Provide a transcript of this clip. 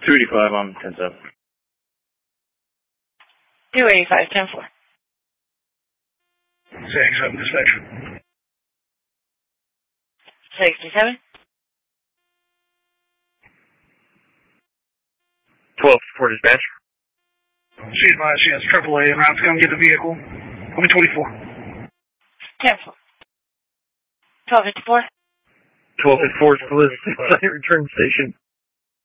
285 on 10-7. 285, 10-4. 67 dispatch. 67. 12 for dispatch. She advised she has AAA and routes to come get the vehicle. I'll be 24. 10-4. 1254. 1254 is for the return station.